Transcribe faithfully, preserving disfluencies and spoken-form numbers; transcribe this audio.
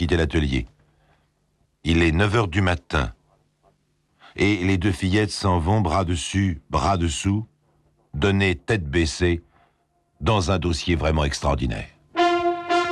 quitter l'atelier. Il est neuf heures du matin. Et les deux fillettes s'en vont bras dessus, bras dessous, donner tête baissée, dans un dossier vraiment extraordinaire.